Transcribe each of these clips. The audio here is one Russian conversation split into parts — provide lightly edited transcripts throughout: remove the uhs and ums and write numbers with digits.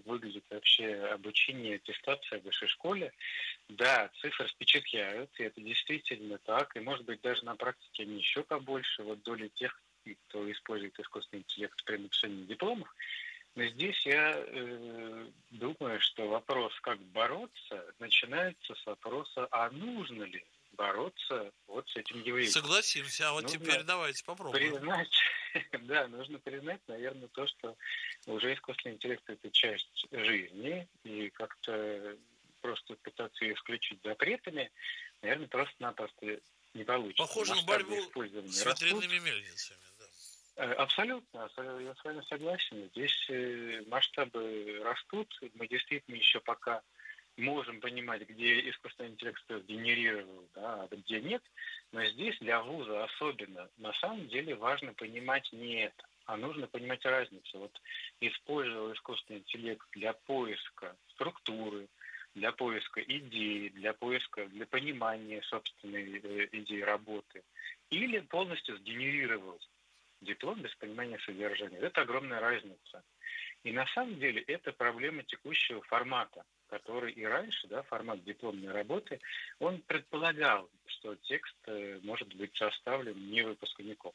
выглядит вообще обучение, аттестация в высшей школе. Да, цифры впечатляют, и это действительно так, и, может быть, даже на практике они еще побольше, вот доля тех, кто использует искусственный интеллект при написании дипломов. Но здесь я думаю, что вопрос, как бороться, начинается с вопроса, а нужно ли бороться вот с этим явлением. Согласимся, а вот теперь Нужно давайте попробуем. признать, да, нужно признать, наверное, то, что уже искусственный интеллект – это часть жизни, и как-то просто пытаться ее исключить запретами, наверное, просто-напросто не получится. Похоже на Масштабы борьбу использования с растут. ветряными мельницами. Да. Абсолютно, я с вами согласен. Здесь масштабы растут. Мы действительно еще пока можем понимать, где искусственный интеллект что генерировал, да, а где нет. Но здесь для вуза особенно на самом деле важно понимать не это, а нужно понимать разницу. Вот использовал искусственный интеллект для поиска структуры, для поиска идеи, для поиска, для понимания собственной идеи работы, или полностью сгенерировал диплом без понимания содержания. Это огромная разница. И на самом деле это проблема текущего формата, который и раньше, да, формат дипломной работы, он предполагал, что текст может быть составлен не выпускником.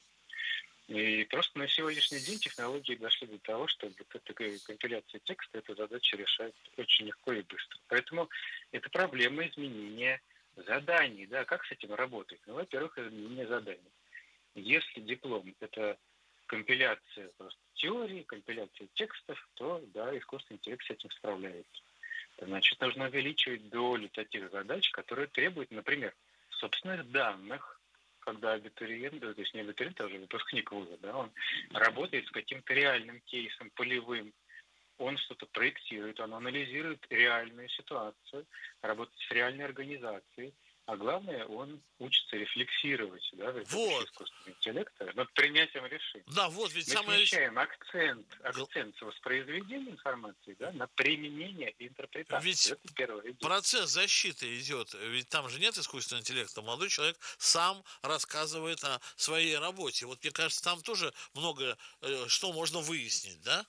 И просто на сегодняшний день технологии дошли до того, что вот эта компиляция текста, эта задача решает очень легко и быстро. Поэтому это проблема изменения заданий. Да, как с этим работать? Ну, во-первых, изменение заданий. Если диплом – это компиляция просто теории, компиляция текстов, то, да, искусственный интеллект с этим справляется. Значит, нужно увеличивать долю таких задач, которые требуют, например, собственных данных, когда абитуриент, то есть не абитуриент, а уже выпускник вуза, да, он работает с каким-то реальным кейсом, полевым, он что-то проектирует, он анализирует реальную ситуацию, работает с реальной организацией, а главное, он учится рефлексировать, да, при помощи Вот. искусственного интеллекта над принятием решений. Да, вот ведь Мы самое... смещаем акцент с воспроизведения информации, да, на применение и интерпретацию. Ведь Это первая идея. процесс защиты идет, ведь там же нет искусственного интеллекта. Молодой человек сам рассказывает о своей работе. Вот мне кажется, там тоже много что можно выяснить, да?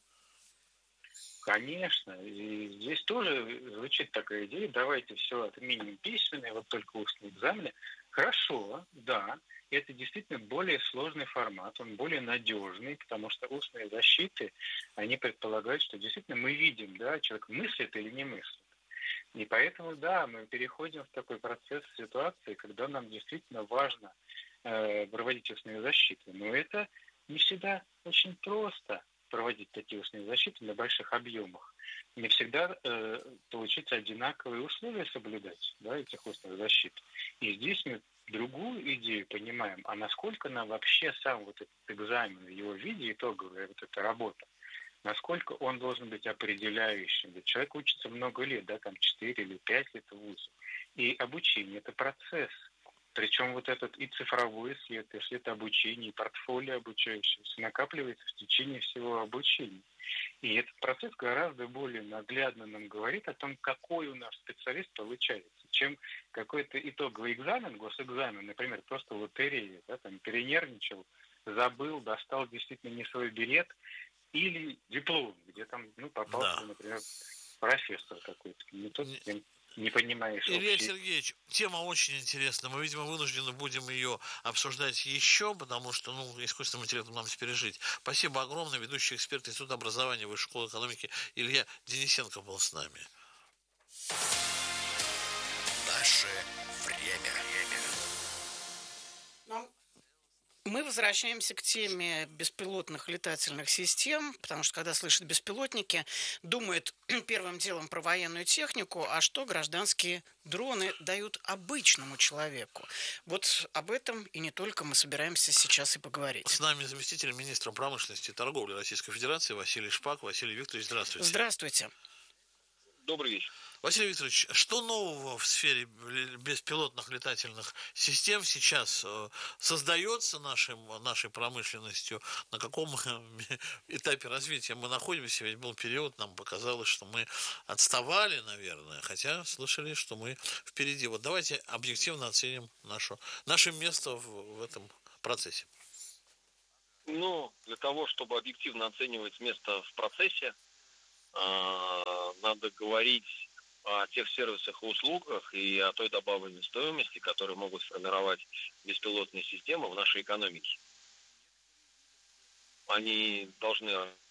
Конечно. И здесь тоже звучит такая идея, давайте все отменим письменные, вот только устные экзамены. Хорошо, да, это действительно более сложный формат, он более надежный, потому что устные защиты, они предполагают, что действительно мы видим, да, человек мыслит или не мыслит. И поэтому, да, мы переходим в такой процесс ситуации, когда нам действительно важно проводить устные защиты. Но это не всегда очень просто проводить такие устные защиты на больших объемах. Не всегда получится одинаковые условия соблюдать, да, этих устных защит. И здесь мы другую идею понимаем, а насколько нам вообще сам вот этот экзамен в его виде, итоговая вот эта работа, насколько он должен быть определяющим. Ведь человек учится много лет, да, там 4 или 5 лет в вузе. И обучение – это процесс. Причем вот этот и цифровой след, и след обучения, и портфолио обучающегося накапливается в течение всего обучения. И этот процесс гораздо более наглядно нам говорит о том, какой у нас специалист получается, чем какой-то итоговый экзамен, госэкзамен, например, просто лотерея, да, там перенервничал, забыл, достал действительно не свой билет, или диплом, где там, ну, попался, Да. например, профессор какой-то, не тот, с кем не понимаешь Илья общий. Сергеевич, тема очень интересна. Мы, видимо, вынуждены будем ее обсуждать еще, потому что, ну, искусственному интеллекту нам теперь жить. Спасибо огромное. Ведущий эксперт Института образования Высшей школы экономики Илья Денисенко был с нами. Наше время. Мы возвращаемся к теме беспилотных летательных систем, потому что, когда слышат беспилотники, думают первым делом про военную технику, а что гражданские дроны дают обычному человеку. Вот об этом и не только мы собираемся сейчас и поговорить. С нами заместитель министра промышленности и торговли Российской Федерации Василий Шпак. Василий Викторович, здравствуйте. Здравствуйте. Добрый вечер. Василий Викторович, что нового в сфере беспилотных летательных систем сейчас создается нашей промышленностью? На каком этапе развития мы находимся? Ведь был период, нам показалось, что мы отставали, наверное, хотя слышали, что мы впереди. Вот давайте объективно оценим наше место в этом процессе. Ну, для того, чтобы объективно оценивать место в процессе, надо говорить о тех сервисах и услугах и о той добавленной стоимости, которые могут сформировать беспилотные системы в нашей экономике. Они должны,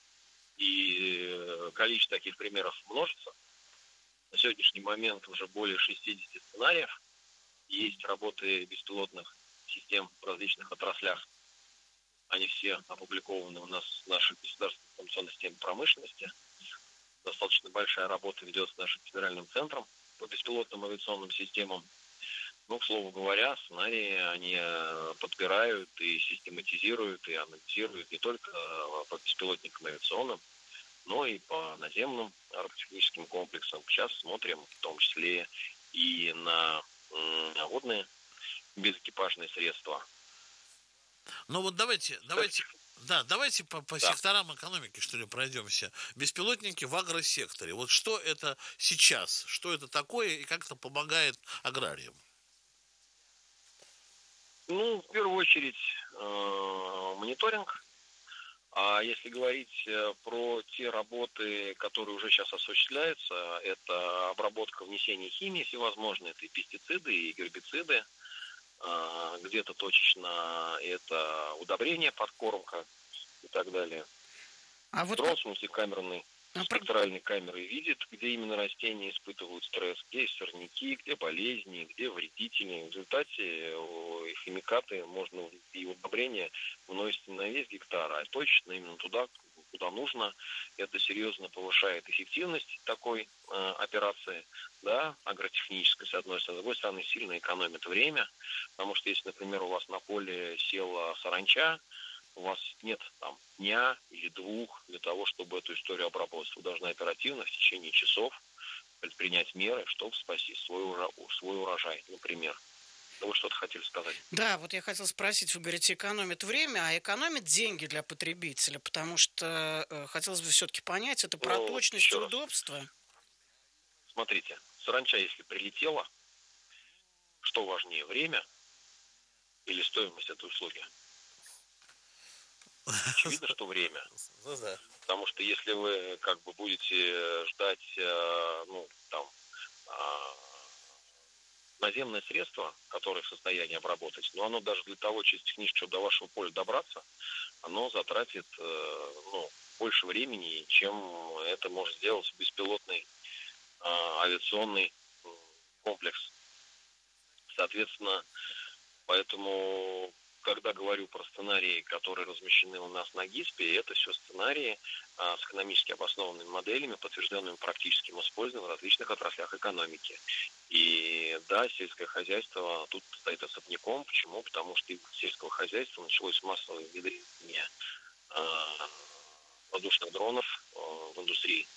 и количество таких примеров множится. На сегодняшний момент уже более 60 сценариев есть работы беспилотных систем в различных отраслях. Они все опубликованы у нас в нашей государственной информационной системе промышленности. Достаточно большая работа ведется нашим федеральным центром по беспилотным авиационным системам. Ну, к слову говоря, сценарии они подбирают и систематизируют, и анализируют не только по беспилотникам авиационным, но и по наземным аэротехническим комплексам. Сейчас смотрим в том числе и на водные безэкипажные средства. Ну вот давайте по секторам экономики, что ли, пройдемся. Беспилотники в агросекторе. Вот что это сейчас? Что это такое и как это помогает аграриям? Ну, в первую очередь, мониторинг. А если говорить про те работы, которые уже сейчас осуществляются, это обработка внесения химии всевозможной, это и пестициды, и гербициды, где-то точечно это удобрение, подкормка и так далее. А вот Дрон с мультикамерной спектральной камерой видит, где именно растения испытывают стресс, где есть сорняки, где болезни, где вредители. В результате химикаты можно и удобрения вносить на весь гектар, а точно именно туда, куда нужно. Это серьезно повышает эффективность такой операции, да, агротехнической, с одной стороны. С другой стороны, сильно экономит время, потому что если, например, у вас на поле села саранча, у вас нет там дня или двух для того, чтобы эту историю обработать. Вы должны оперативно в течение часов предпринять меры, чтобы спасти свой урожай, например. Да вы что-то хотели сказать? Да, вот я хотела спросить, вы говорите, экономит время, а экономит деньги для потребителя, потому что хотелось бы все-таки понять, это про точность и удобство. Смотрите, саранча, если прилетела, что важнее, время или стоимость этой услуги? Очевидно, что время. Потому что если вы как бы будете ждать, наземное средство, которое в состоянии обработать, но оно даже для того, чисто технически, чтобы до вашего поля добраться, оно затратит больше времени, чем это может сделать беспилотный авиационный комплекс. Соответственно, поэтому, когда говорю про сценарии, которые размещены у нас на ГИСПе, это все сценарии с экономически обоснованными моделями, подтвержденными практическим использованием в различных отраслях экономики. И да, сельское хозяйство тут стоит особняком. Почему? Потому что из сельского хозяйства началось массовое внедрение воздушных дронов в индустрии.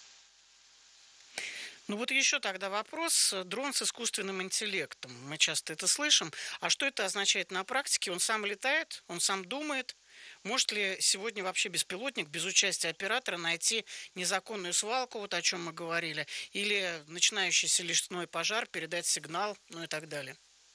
Ну вот еще тогда вопрос. Дрон с искусственным интеллектом. Мы часто это слышим. А что это означает на практике? Он сам летает? Он сам думает? Может ли сегодня вообще беспилотник без участия оператора найти незаконную свалку, вот о чем мы говорили, или начинающийся лесной пожар, передать сигнал, ну и так далее?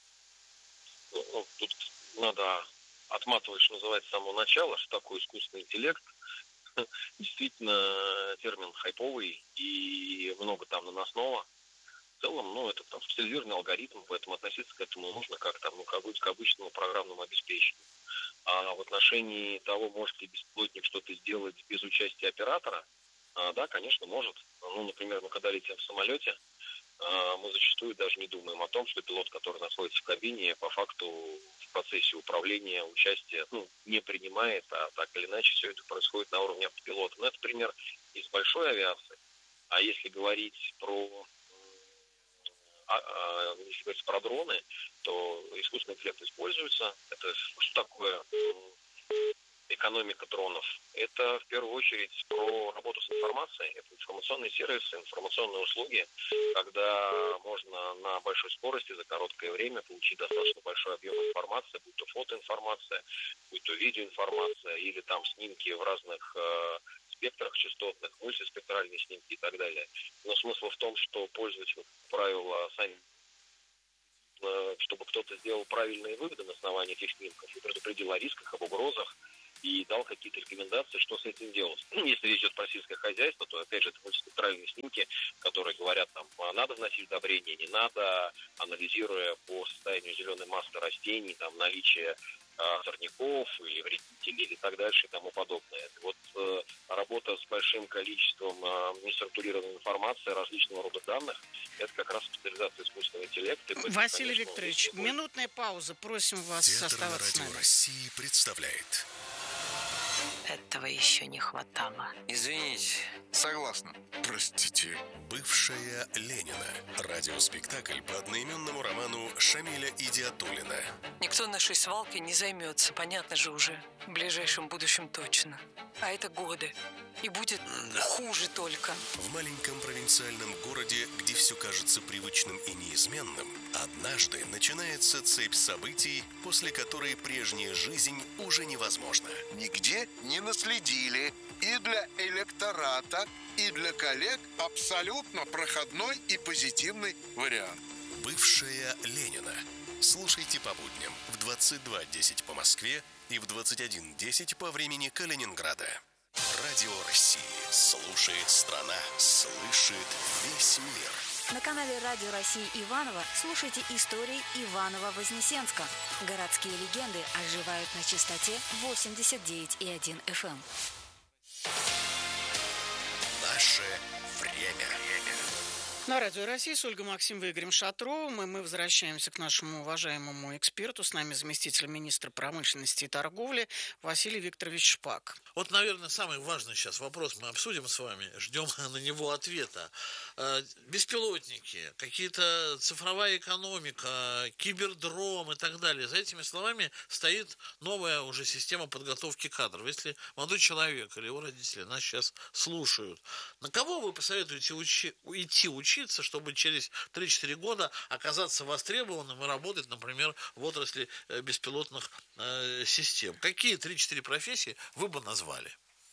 Тут надо отматывать, что называется, с самого начала, что такое искусственный интеллект. Действительно, термин хайповый и много там наносного. В целом, это там специализированный алгоритм, поэтому относиться к этому нужно как к обычному программному обеспечению. А в отношении того, может ли беспилотник что-то сделать без участия оператора, да, конечно, может. Например, мы когда летим в самолете, мы зачастую даже не думаем о том, что пилот, который находится в кабине, по факту в процессе управления, участия, не принимает, а так или иначе все это происходит на уровне автопилота. Но это пример из большой авиации. А если говорить про дроны, то искусственный интеллект используется. Это что такое экономика дронов? Это в первую очередь про работу с информацией. Это информационные сервисы, информационные услуги, когда можно на большой скорости за короткое время получить достаточно большой объем информации, будь то фотоинформация, будь то видеоинформация, или там снимки в разных спектрах частотных, мультиспектральные снимки и так далее. Но смысл в том, что пользователи, как правило, сами, чтобы кто-то сделал правильные выводы на основании этих снимков и предупредил о рисках, об угрозах, и дал какие-то рекомендации, что с этим делать. Если речь идет про сельское хозяйство, то, опять же, это мультиспектральные снимки, которые говорят, там, надо вносить удобрения, не надо, анализируя по состоянию зеленой массы растений, там, наличие сорняков или вредителей и так дальше и тому подобное. Вот работа с большим количеством неструктурированной информации, различного рода данных, это как раз специализация искусственного интеллекта. Василий Викторович, минутная пауза. Просим вас оставаться с нами. Радио России представляет. Этого еще не хватало. Извините. Согласна. Простите. Бывшая Ленина. Радиоспектакль по одноименному роману Шамиля Идиатуллина. Никто нашей свалкой не займется, понятно же уже. В ближайшем будущем точно. А это годы. И будет хуже только. В маленьком провинциальном городе, где все кажется привычным и неизменным, однажды начинается цепь событий, после которой прежняя жизнь уже невозможна. Нигде не наследили. И для электората, и для коллег абсолютно проходной и позитивный вариант. Бывшая Ленина. Слушайте по будням в 22:10 по Москве и в 21:10 по времени Калининграда. Радио России. Слушает страна. Слышит весь мир. На канале Радио России Иваново слушайте истории Иваново-Вознесенска. Городские легенды оживают на частоте 89,1 FM. Наше время. На Радио России с Ольгой Максимовой и Игорем Шатровым. И мы возвращаемся к нашему уважаемому эксперту. С нами заместитель министра промышленности и торговли Василий Викторович Шпак. Вот, наверное, самый важный сейчас вопрос мы обсудим с вами. Ждем на него ответа. Беспилотники, какие-то цифровая экономика, кибердром и так далее. За этими словами стоит новая уже система подготовки кадров. Если молодой человек или его родители нас сейчас слушают, на кого вы посоветуете идти учиться, чтобы через 3-4 года оказаться востребованным и работать, например, в отрасли беспилотных систем? Какие 3-4 профессии вы бы назвали?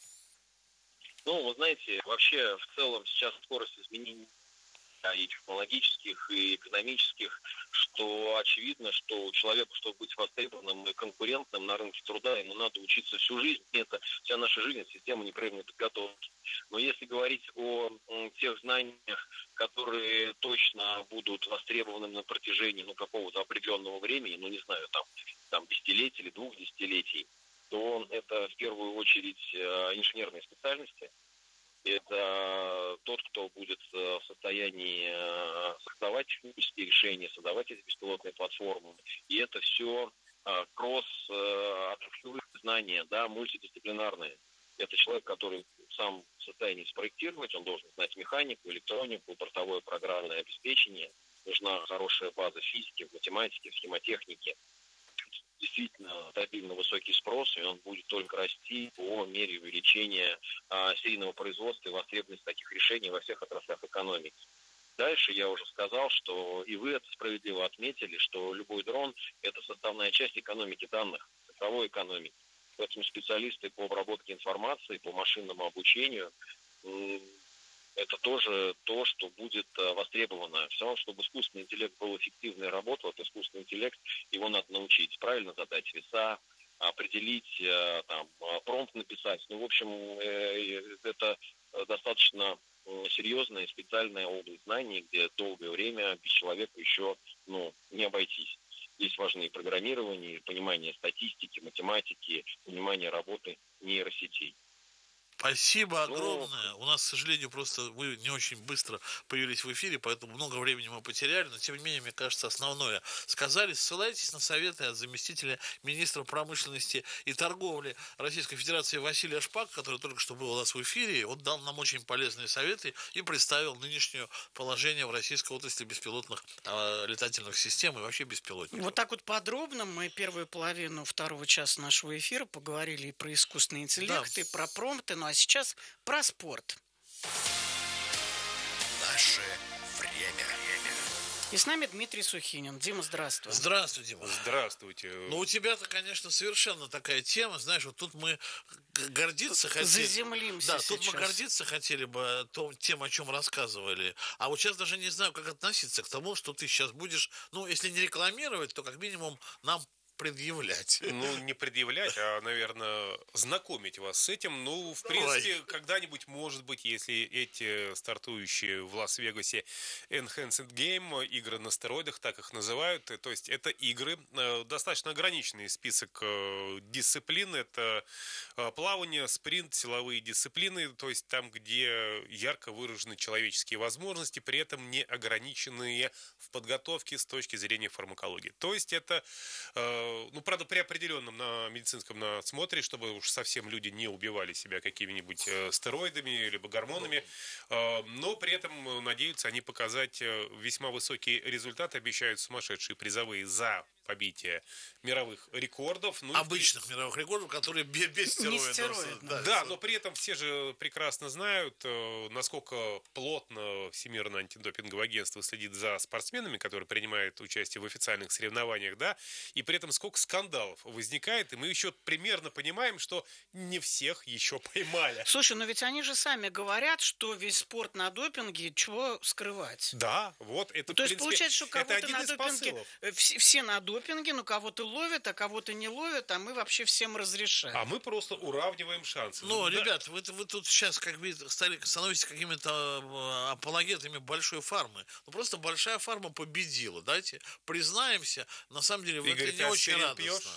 Ну, вы знаете, вообще в целом сейчас скорость изменений и технологических, и экономических, что очевидно, что человеку, чтобы быть востребованным и конкурентным на рынке труда, ему надо учиться всю жизнь. Это вся наша жизнь, система непрерывной подготовки. Но если говорить о тех знаниях, которые точно будут востребованы на протяжении какого-то определенного времени, не знаю, там десятилетий или 2 десятилетий, то это в первую очередь инженерные специальности. Это тот, кто будет в состоянии создавать технические решения, создавать эти беспилотные платформы. И это все кросс-отраслевые знания, да, мультидисциплинарные. Это человек, который сам в состоянии спроектировать, он должен знать механику, электронику, бортовое программное обеспечение. Нужна хорошая база физики, математики, схемотехники. Действительно стабильно высокий спрос, и он будет только расти по мере увеличения серийного производства и востребованности таких решений во всех отраслях экономики. Дальше я уже сказал, что и вы это справедливо отметили, что любой дрон – это составная часть экономики данных, цифровой экономики. Поэтому специалисты по обработке информации, по машинному обучению – это тоже то, что будет востребовано. Все равно, чтобы искусственный интеллект был эффективно и работал, это искусственный интеллект, его надо научить правильно задать веса, определить, промпт написать. В общем, это достаточно серьезная и специальная область знаний, где долгое время без человека еще не обойтись. Здесь важны и программирование, и понимание статистики, математики, понимание работы нейросетей. Спасибо огромное. У нас, к сожалению, просто вы не очень быстро появились в эфире, поэтому много времени мы потеряли, но тем не менее, мне кажется, основное сказали. Ссылайтесь на советы от заместителя министра промышленности и торговли Российской Федерации Василия Шпака, который только что был у нас в эфире. Он дал нам очень полезные советы и представил нынешнее положение в российской отрасли беспилотных летательных систем и вообще беспилотников. Вот так вот подробно мы первую половину 2 часа нашего эфира поговорили и про искусственный интеллект, и про промпты, а сейчас про спорт. Наше время. И с нами Дмитрий Сухинин. Дима, здравствуй. Здравствуй, Дима. Здравствуйте. У тебя-то, конечно, совершенно такая тема. Знаешь, вот тут мы гордиться хотели. Заземлимся Да, сейчас. тут мы гордиться хотели бы тем, о чем рассказывали. А вот сейчас даже не знаю, как относиться к тому, что ты сейчас будешь, если не рекламировать, то как минимум нам предъявлять. Ну, не предъявлять, а, наверное, знакомить вас с этим. Ну, в принципе, когда-нибудь, может быть, если эти стартующие в Лас-Вегасе Enhanced Game, игры на стероидах, так их называют, то есть это игры, достаточно ограниченный список дисциплин, это плавание, спринт, силовые дисциплины, то есть там, где ярко выражены человеческие возможности, при этом не ограниченные в подготовке с точки зрения фармакологии. То есть это, ну, правда, при определенном на медицинском насмотре, чтобы уж совсем люди не убивали себя какими-нибудь стероидами либо гормонами, но при этом надеются они показать весьма высокие результаты, обещают сумасшедшие призовые за побитие мировых рекордов. Ну, обычных мировых рекордов, которые без стероидов. Да, но при этом все же прекрасно знают, насколько плотно Всемирное антидопинговое агентство следит за спортсменами, которые принимают участие в официальных соревнованиях, да, и при этом сколько скандалов возникает, и мы еще примерно понимаем, что не всех еще поймали. Слушай, но ведь они же сами говорят, что весь спорт на допинге, чего скрывать? Да, вот это, то есть получается, что кого-то на допинге, все на допинге, но кого-то ловят, а кого-то не ловят, а мы вообще всем разрешаем. А мы просто уравниваем шансы. Ну, ребят, вы тут сейчас как бы становитесь какими-то апологетами большой фармы. Ну, просто большая фарма победила. Давайте признаемся, на самом деле, Игорь, это не очень радостно.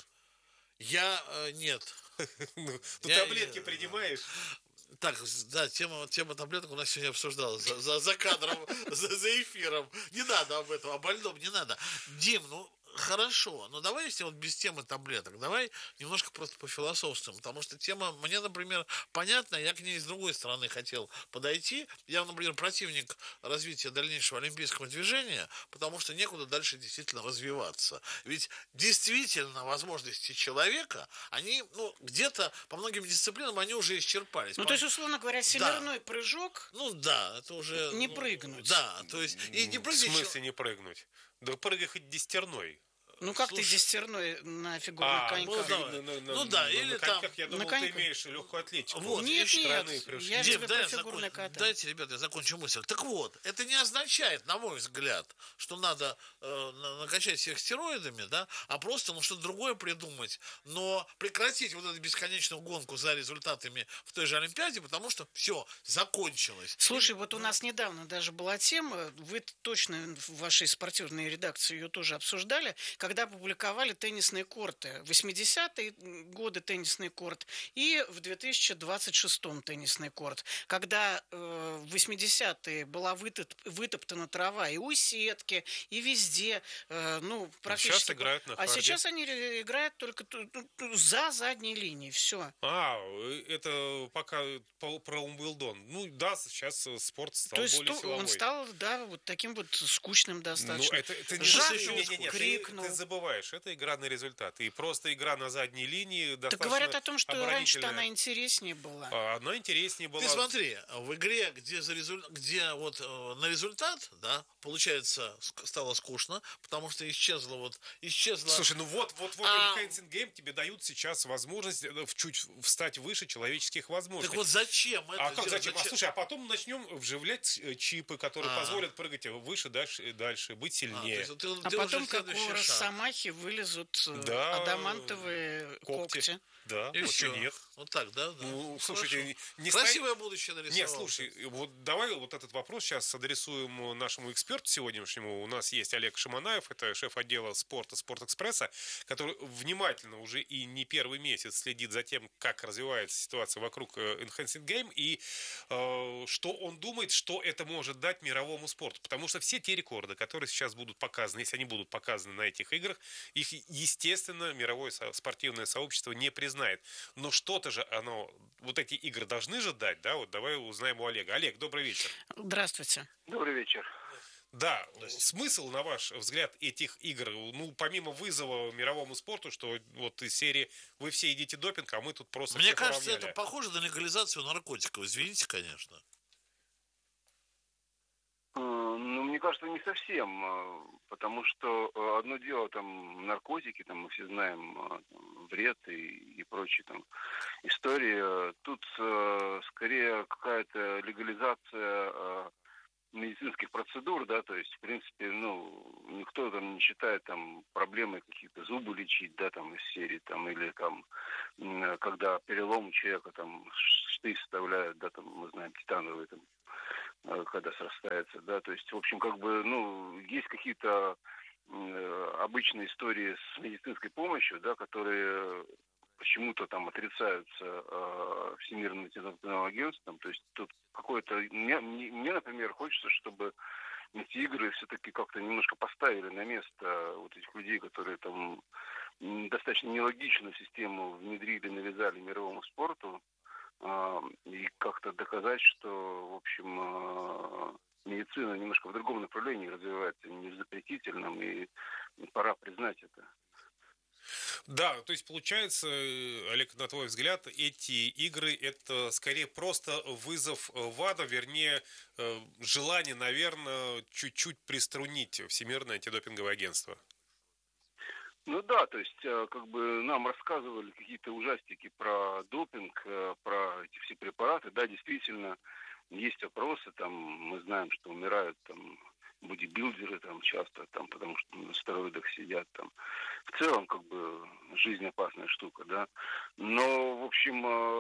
Я нет. Ну, таблетки принимаешь? Так, да, тема таблеток у нас сегодня обсуждалась за кадром, за эфиром. Не надо об этом, о больном не надо. Дим, ну, хорошо, но давай, если вот без темы таблеток, давай немножко просто пофилософствуем, потому что тема мне, например, понятна, я к ней с другой стороны хотел подойти. Я, например, противник развития дальнейшего олимпийского движения, потому что некуда дальше действительно развиваться. Ведь действительно возможности человека, они, ну, где-то по многим дисциплинам они уже исчерпались. Ну, то есть, условно говоря, семерной прыжок. Ну да, это уже... Не прыгнуть. Да, то есть... И не прыгнуть. В смысле не прыгнуть? Да прыгай хоть десятерной. Ну, как ты десятерной на фигурных коньках? Ну да, или там... Я думал, ты имеешь легкую атлетику. Вот, нет, я тебе про фигурное катание. Дайте, ребята, я закончу мысль. Так вот, это не означает, на мой взгляд, что надо накачать всех стероидами, да, а просто, ну, что-то другое придумать, но прекратить вот эту бесконечную гонку за результатами в той же Олимпиаде, потому что все, закончилось. Слушай, вот у нас недавно даже была тема, вы точно в вашей спортивной редакции ее тоже обсуждали, когда публиковали теннисные корты. В 80-е годы теннисный корт и в 2026-м теннисный корт. Когда в 80-е была вытоптана трава и у сетки, и везде. Ну, практически. Сейчас играют на харде. А сейчас они играют только за задней линией. Все. Это пока про Умблдон. Ну, да, сейчас спорт стал более силовой. То есть он стал, да, вот таким вот скучным достаточно. Ну, это не крикнул. Ты забываешь, это игра на результат. И просто игра на задней линии достаточно. Так говорят о том, что раньше-то она интереснее была. Она интереснее была. Ты смотри, в игре, где вот на результат, да, получается, стало скучно, потому что исчезла. Слушай, ну вот Enhanced Game тебе дают сейчас возможность чуть встать выше человеческих возможностей. Так вот зачем это? Как зачем? Слушай, а потом начнем вживлять чипы, которые позволят прыгать выше, дальше, быть сильнее. А потом, как у Росомахи, вылезут адамантовые когти. Да, и все. Нет. Вот так, да? Ну, слушайте, красивое будущее нарисовал. Нет, слушай, вот давай вот этот вопрос сейчас адресуем нашему эксперту сегодняшнему. У нас есть Олег Шаманаев, это шеф отдела спорта Спортэкспресса, который внимательно уже и не первый месяц следит за тем, как развивается ситуация вокруг Enhanced Game и что он думает, что это может дать мировому спорту. Потому что все те рекорды, которые сейчас будут показаны, если они будут показаны на этих играх, их, естественно, мировое спортивное сообщество не признает. Но что-то же оно, вот эти игры должны же дать, да? Вот давай узнаем у Олега. Олег, добрый вечер. Здравствуйте. Добрый вечер. Да, смысл, на ваш взгляд, этих игр, ну, помимо вызова мировому спорту, что вот из серии «Вы все едите допинг, а мы тут просто Мне кажется, это похоже на легализацию наркотиков. Извините, конечно. Ну, мне кажется, не совсем, потому что одно дело там наркотики, там мы все знаем вред и прочие там истории. Тут скорее какая-то легализация медицинских процедур. процедур, да, то есть, в принципе, никто там не считает там проблемой какие-то зубы лечить, да, там, из серии, там, или там, когда перелом у человека, там, шты вставляют, да, там, мы знаем, титановые, там, когда срастается, да, то есть, в общем, как бы, есть какие-то обычные истории с медицинской помощью, да, которые почему-то там отрицаются Всемирным антидопинговым агентством. То есть тут какое-то... Мне, например, хочется, чтобы эти игры все-таки как-то немножко поставили на место вот этих людей, которые там достаточно нелогичную систему внедрили, навязали мировому спорту, и как-то доказать, что, в общем, медицина немножко в другом направлении развивается, не в запретительном, и пора признать это. Да, то есть получается, Олег, на твой взгляд, эти игры это скорее просто вызов ВАДА, вернее, желание, наверное, чуть-чуть приструнить Всемирное антидопинговое агентство. Ну да, то есть как бы нам рассказывали какие-то ужастики про допинг, про эти все препараты. Да, действительно, есть опросы, там мы знаем, что умирают там бодибилдеры там часто, там, потому что на стероидах сидят там. В целом, как бы, жизнь опасная штука, да. Но, в общем,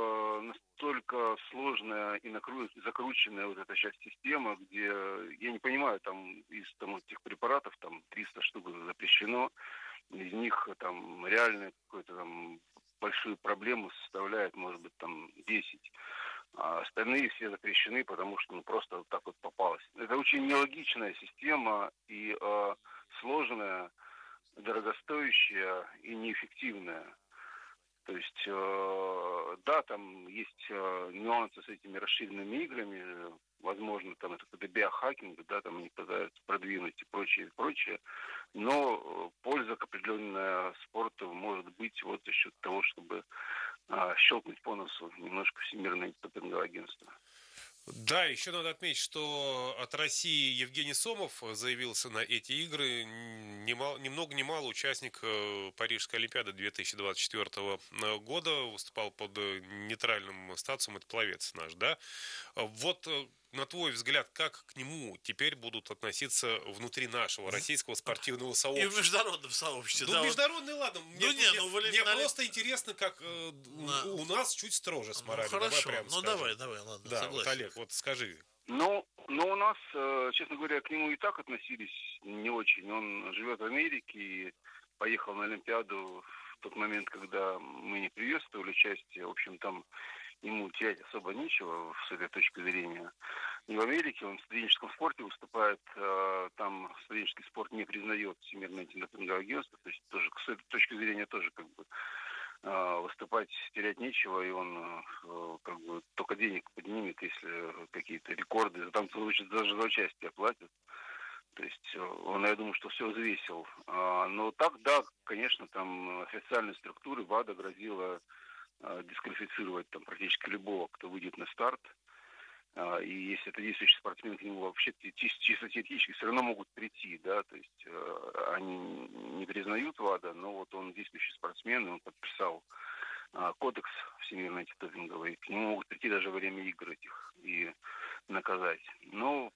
настолько сложная и закрученная вот эта часть системы, где, я не понимаю, там, из там, этих препаратов, там, 300 штук запрещено, из них там реально какую-то там большую проблему составляет, может быть, там 10. А остальные все запрещены, потому что просто вот так вот попалось. Это очень нелогичная система и сложная, дорогостоящая и неэффективная. То есть, да, там есть нюансы с этими расширенными играми. Возможно, там это какой-то биохакинг, да, там они пытаются продвинуть и прочее, и прочее. Но польза определенная спорту может быть вот за счет того, чтобы щелкнуть по носу немножко Всемирное антидопинговое агентство. Да, еще надо отметить, что от России Евгений Сомов заявился на эти игры. Ни много ни мало участник Парижской Олимпиады 2024 года. Выступал под нейтральным статусом. Это пловец наш, да? Вот, на твой взгляд, как к нему теперь будут относиться внутри нашего российского спортивного сообщества? И в международном сообществе. Ну, международный, ладно. Мне просто интересно, как у нас чуть строже с моралью. Хорошо, давай, ладно, да, согласен. вот, Олег, вот скажи. Ну, у нас, честно говоря, к нему и так относились не очень. Он живет в Америке и поехал на Олимпиаду в тот момент, когда мы не приветствовали участие. В общем, там ему терять особо нечего с этой точки зрения. И в Америке он в студенческом спорте выступает, там студенческий спорт не признает Всемирное антидопинговое агентство, то есть тоже с этой точки зрения тоже как бы выступать терять нечего, и он как бы только денег поднимет, если какие-то рекорды, там даже за участие платят. То есть он, я думаю, что все взвесил. Но так, да, конечно, там официальные структуры ВАДА грозила дисквалифицировать там практически любого, кто выйдет на старт. И если это действующий спортсмен, к нему вообще чисто теоретически все равно могут прийти, да, то есть они не признают ВАДА, но вот он действующий спортсмен, и он подписал кодекс Всемирный антидопинговый, к нему могут прийти даже во время игр этих и наказать. Но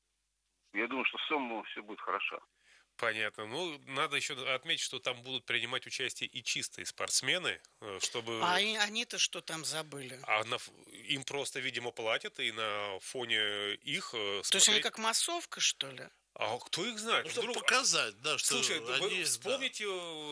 я думаю, что с Сомовым все будет хорошо. Понятно. Ну, надо еще отметить, что там будут принимать участие и чистые спортсмены, чтобы... А они-то что там забыли? Им просто, видимо, платят, и на фоне их смотреть... То есть они как массовка, что ли? А кто их знает? Ну, чтобы показать, да, что Слушай, они... вспомните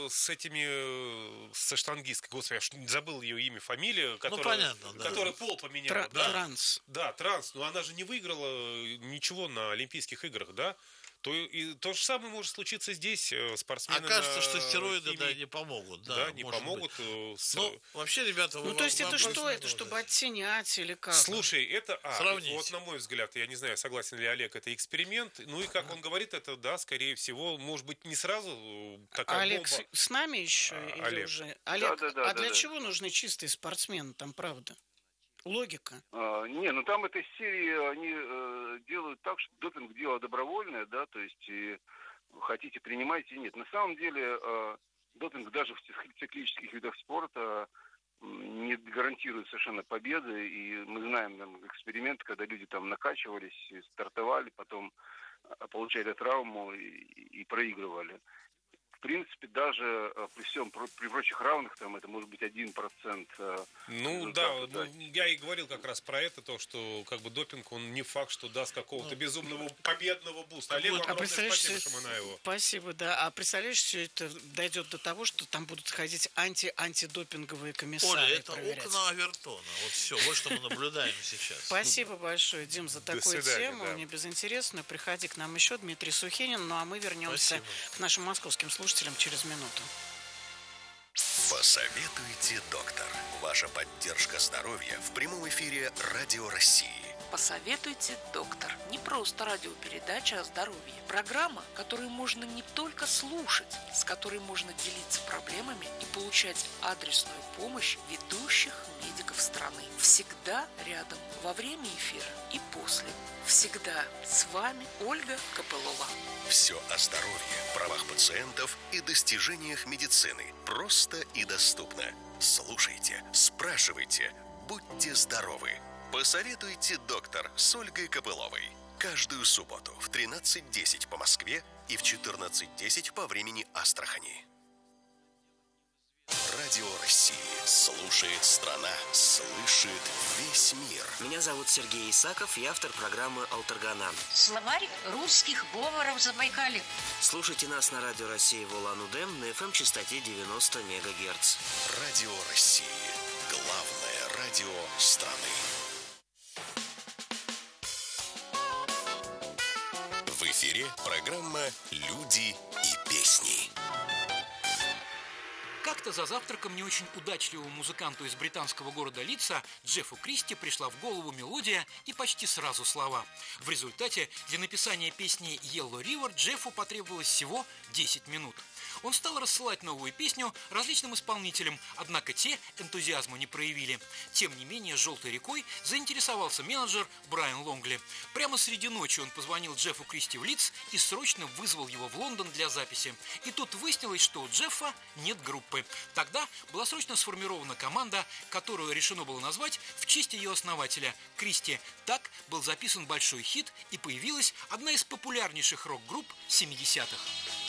со штангисткой, господи, я забыл ее имя, фамилия, которая пол поменяла. Транс. Да, Транс, но она же не выиграла ничего на Олимпийских играх, да? То же самое может случиться здесь. Спортсмены окажется, что стероиды не помогут. Да, не помогут. Ну, вообще, ребята... то есть это что? Это чтобы оттенять или как? Слушай, это... Сравнить. Вот на мой взгляд, я не знаю, согласен ли Олег, это эксперимент. Ну и как он говорит, это, да, скорее всего, может быть, не сразу такая Олег бомба. с нами еще? Или Олег. уже? Олег, Да, для чего нужны чистые спортсмены? Там правда. Логика. Ну там этой серии они делают так, что допинг дело добровольное, да, то есть хотите принимайте, нет. На самом деле допинг даже в циклических видах спорта не гарантирует совершенно победы, и мы знаем там эксперименты, когда люди там накачивались, стартовали, потом получали травму и проигрывали. В принципе, даже при прочих равных, там это может быть 1%. Я и говорил как раз про это, то, что как бы допинг, он не факт, что даст какого-то безумного победного буста. Олегу огромное спасибо, Шаманаеву. Спасибо, да. А представляешь, все это дойдет до того, что там будут ходить антидопинговые комиссары. Оля, это окна Авертона. Вот все, вот что мы наблюдаем сейчас. Спасибо большое, Дим, за такую тему. Не безинтересную. Приходи к нам еще, Дмитрий Сухинин. Ну, а мы вернемся к нашим московским слушателям через минуту. Посоветуйте, доктор. Ваша поддержка здоровья в прямом эфире Радио России. Посоветуйте, доктор. Не просто радиопередача о здоровье. Программа, которую можно не только слушать, с которой можно делиться проблемами и получать адресную помощь ведущих медиков страны. Всегда рядом во время эфира и после. Всегда с вами Ольга Копылова. Все о здоровье, правах пациентов и достижениях медицины. Просто и доступно. Слушайте, спрашивайте, будьте здоровы. Посоветуйте, доктор, с Ольгой Копыловой. Каждую субботу в 13:10 по Москве и в 14:10 по времени Астрахани. Радио России. Слушает страна, слышит весь мир. Меня зовут Сергей Исаков, я автор программы «Алтаргана». Словарь русских говоров Забайкалья. Слушайте нас на Радио России в Улан-Удэ на FM-частоте 90 МГц. Радио России. Главное радио страны. В эфире программа «Люди и песни». Как-то за завтраком не очень удачливому музыканту из британского города Лидса Джеффу Кристи пришла в голову мелодия и почти сразу слова. В результате для написания песни «Yellow River» Джеффу потребовалось всего 10 минут. Он стал рассылать новую песню различным исполнителям, однако те энтузиазма не проявили. Тем не менее, «Желтой рекой» заинтересовался менеджер Брайан Лонгли. Прямо среди ночи он позвонил Джеффу Кристи в Лидс и срочно вызвал его в Лондон для записи. И тут выяснилось, что у Джеффа нет группы. Тогда была срочно сформирована команда, которую решено было назвать в честь ее основателя Кристи. Так был записан большой хит и появилась одна из популярнейших рок-групп 70-х.